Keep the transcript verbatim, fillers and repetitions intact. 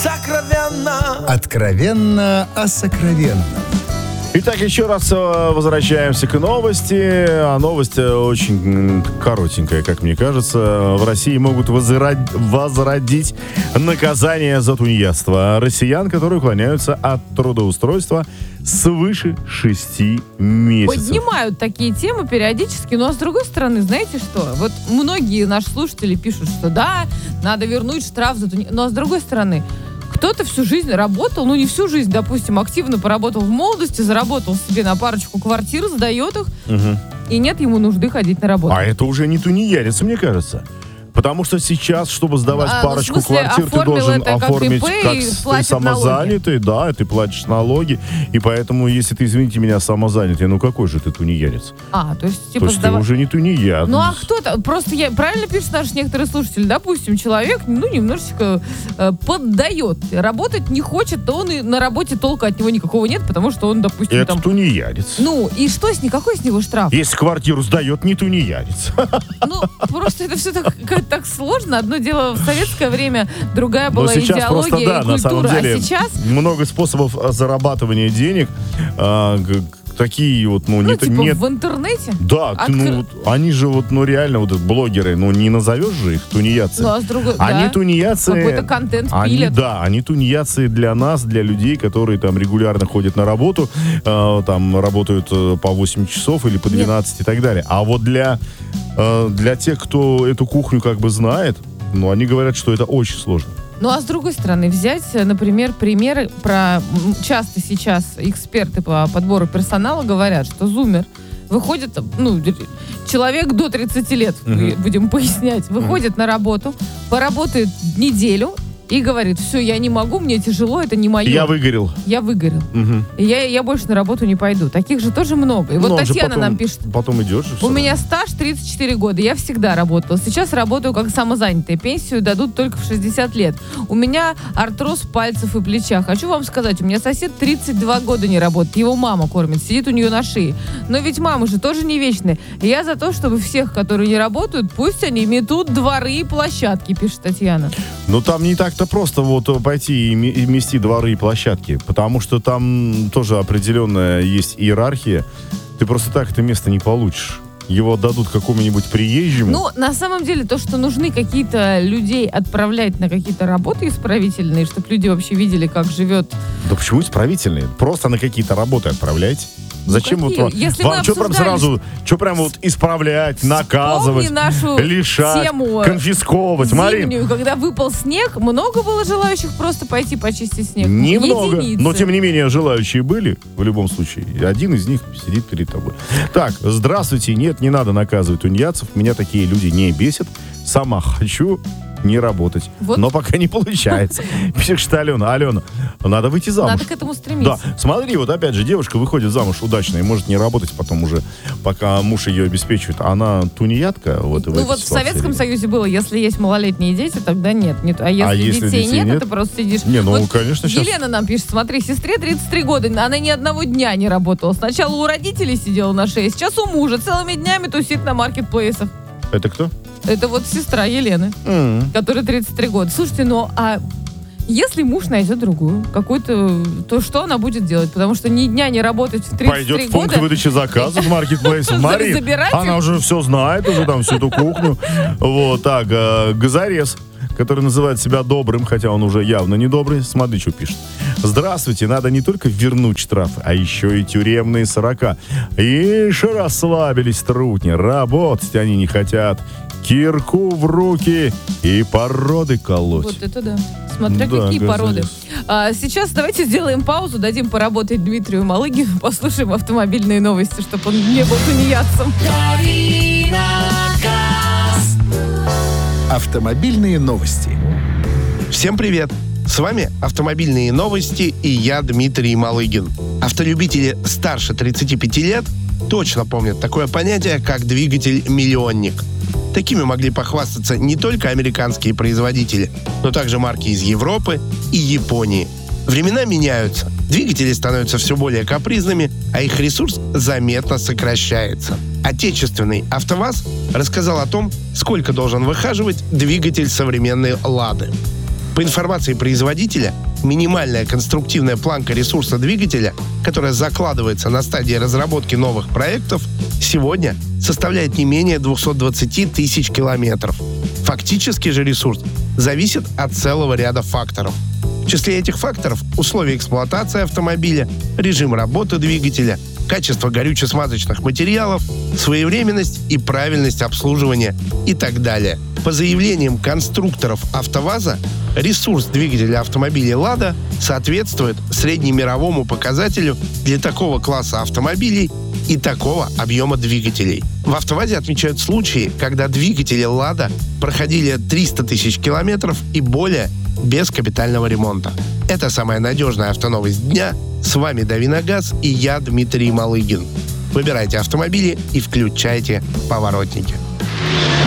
сокровенно. Откровенно о сокровенном. Итак, еще раз возвращаемся к новости. А новость очень коротенькая, как мне кажется. В России могут возрод... возродить наказание за тунеядство россиян, которые уклоняются от трудоустройства свыше шести месяцев. Поднимают такие темы периодически, но а с другой стороны, знаете что? Вот многие наши слушатели пишут, что да, надо вернуть штраф за тунеядство. Но а с другой стороны, кто-то всю жизнь работал, ну не всю жизнь, допустим, активно поработал в молодости, заработал себе на парочку квартир, сдает их, угу. и нет ему нужды ходить на работу. А это уже не тунеядец, мне кажется. Потому что сейчас, чтобы сдавать а, парочку ну, в смысле, квартир, ты должен это оформить как, как ты самозанятый, налоги. Да, ты платишь налоги, и поэтому, если ты, извините меня, самозанятый, ну какой же ты тунеядец? А, то есть, типа, то есть сдав... ты уже не тунеядец. Ну, а кто-то, просто я, правильно пишут наши некоторые слушатели, допустим, человек, ну, немножечко э, поддает, работать не хочет, то он и на работе толка от него никакого нет, потому что он, допустим, это там... тунеядец. Ну, и что с ним, какой с него штраф? Если квартиру сдает, не тунеядец. Ну, просто это все так, так сложно. Одно дело в советское время, другая была Но сейчас идеология просто, да, и культура. на самом деле, а сейчас... много способов зарабатывания денег. А, такие вот, ну, ну не, типа нет... в интернете? Да, Откр... ты, ну, вот, они же вот, ну, реально, вот блогеры, ну, не назовешь же их тунеядцы. Ну, а с другой... Они да. тунеядцы... Какой-то контент они, пилят. Да, они тунеядцы для нас, для людей, которые там регулярно ходят на работу, э, там работают э, по восемь часов или по двенадцать Нет. и так далее. А вот для, э, для тех, кто эту кухню как бы знает, ну, они говорят, что это очень сложно. Ну, а с другой стороны, взять, например, примеры про... Часто сейчас эксперты по подбору персонала говорят, что зумер выходит, ну, человек до тридцати лет, uh-huh. будем пояснять, выходит uh-huh. на работу, поработает неделю и говорит, все, я не могу, мне тяжело, это не мое. Я выгорел. Я выгорел. Угу. И я, я больше на работу не пойду. Таких же тоже много. И вот Но Татьяна потом, нам пишет. Потом идешь. У меня стаж тридцать четыре года. Я всегда работала. Сейчас работаю как самозанятая. Пенсию дадут только в шестьдесят лет. У меня артроз пальцев и плеча. Хочу вам сказать, у меня сосед тридцать два года не работает. Его мама кормит. Сидит у нее на шее. Но ведь мамы же тоже не вечные. Я за то, чтобы всех, которые не работают, пусть они метут дворы и площадки, пишет Татьяна. Ну там не так-то просто вот пойти и мести дворы и площадки, потому что там тоже определенная есть иерархия. Ты просто так это место не получишь. Его дадут какому-нибудь приезжему. Ну, на самом деле, то, что нужны какие-то людей отправлять на какие-то работы исправительные, чтобы люди вообще видели, как живет... Да почему исправительные? Просто на какие-то работы отправляйте. Зачем ну, вот вам, вам что прям сразу, что прям вот исправлять, наказывать, нашу лишать, тему конфисковывать? зимнюю, Марин, когда выпал снег, много было желающих просто пойти почистить снег? Немного, Единицы. но тем не менее желающие были в любом случае. И один из них сидит перед тобой. Так, здравствуйте, нет, не надо наказывать тунеядцев, меня такие люди не бесят. Сама хочу не работать. Вот. Но пока не получается. Пишет Алена. Алена, надо выйти замуж. Надо к этому стремиться. Да. Смотри, вот опять же, девушка выходит замуж удачно и может не работать потом уже, пока муж ее обеспечивает. Она тунеядка. Вот, ну вот в Советском Союзе было, если есть малолетние дети, тогда нет. нет. А если, а если детей, детей нет, нет, ты просто сидишь. Не, ну, вот конечно, сейчас... Елена нам пишет, смотри, сестре тридцать три года, она ни одного дня не работала. Сначала у родителей сидела на шее, сейчас у мужа целыми днями тусит на маркетплейсах. Это кто? Это вот сестра Елены, mm. которой тридцать три года. Слушайте, ну а если муж найдет другую, какую-то, то что она будет делать? Потому что ни дня не работать в тридцать три года... Пойдет в пункт выдачи заказов в маркетплейсе. Марин, она уже все знает, уже там всю эту кухню. Вот так, газорез, который называет себя добрым, хотя он уже явно не добрый. Смотри, что пишет. Здравствуйте, надо не только вернуть штрафы, а еще и тюремные сорока. Ишь, расслабились трутни, работать они не хотят. Кирку в руки и породы колоть. Вот это да. Смотря да, какие газорез. породы. А, сейчас давайте сделаем паузу, дадим поработать Дмитрию Малыгину, послушаем автомобильные новости, чтобы он не был тунеядцем. Автомобильные новости. Всем привет! С вами автомобильные новости и я, Дмитрий Малыгин. Автолюбители старше тридцати пяти лет точно помнят такое понятие, как двигатель-миллионник. Такими могли похвастаться не только американские производители, но также марки из Европы и Японии. Времена меняются, двигатели становятся все более капризными, а их ресурс заметно сокращается. Отечественный АвтоВАЗ рассказал о том, сколько должен выхаживать двигатель современной «Лады». По информации производителя, минимальная конструктивная планка ресурса двигателя, которая закладывается на стадии разработки новых проектов, сегодня составляет не менее двести двадцать тысяч километров. Фактический же ресурс зависит от целого ряда факторов. В числе этих факторов условия эксплуатации автомобиля, режим работы двигателя, качество горюче-смазочных материалов, своевременность и правильность обслуживания и так далее. По заявлениям конструкторов АвтоВАЗа, ресурс двигателя автомобиля «Лада» соответствует среднемировому показателю для такого класса автомобилей и такого объема двигателей. В АвтоВАЗе отмечают случаи, когда двигатели «Лада» проходили триста тысяч километров и более без капитального ремонта. Это самая надежная автоновость дня. С вами Давиногаз и я, Дмитрий Малыгин. Выбирайте автомобили и включайте поворотники.